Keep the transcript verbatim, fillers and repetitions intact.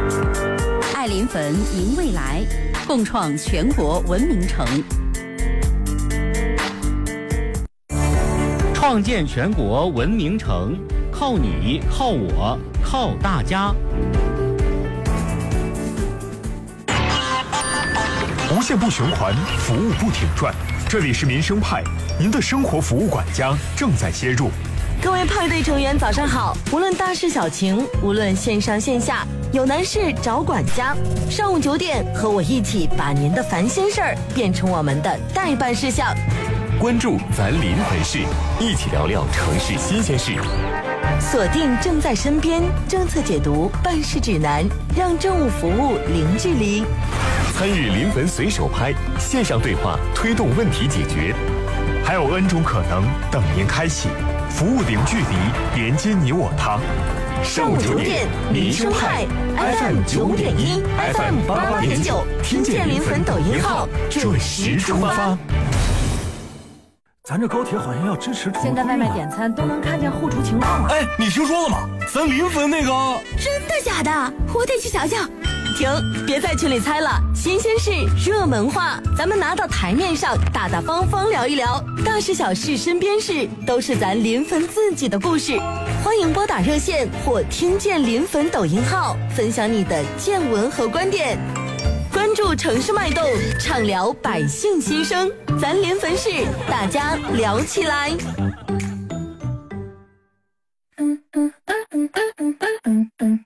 爱临汾迎未来，共创全国文明城。 创建全国文明城，靠你，靠我，靠大家。 无限不循环，服务不停转。这里是民生派，您的生活服务管家正在接入。 各位派对成员早上好，无论大事小情，无论线上线下，有难事找管家。上午九点，和我一起把您的烦心事儿变成我们的待办事项。 关注咱临汾市，一起聊聊城市新鲜事。 锁定正在身边政策解读办事指南，让政务服务零距离。 参与临汾随手拍线上对话，推动问题解决。 还有 N 种可能等您开启，服务零距离，连接你我他。 上午九点，民生派 F M 九点一 ，F M 八八点九，听见临汾抖音号准时出发。 咱这高铁好像要支持现在外卖点餐都能看见后厨情况了。 哎，你听说了吗？咱临汾那个…… 真的假的？我得去瞧瞧。停，别在群里猜了，新鲜事、热门话，咱们拿到台面上，大大方方聊一聊，大事小事、身边事，都是咱临汾自己的故事。欢迎拨打热线或听见临汾抖音号，分享你的见闻和观点。关注城市脉动，畅聊百姓心声，咱临汾市，大家聊起来。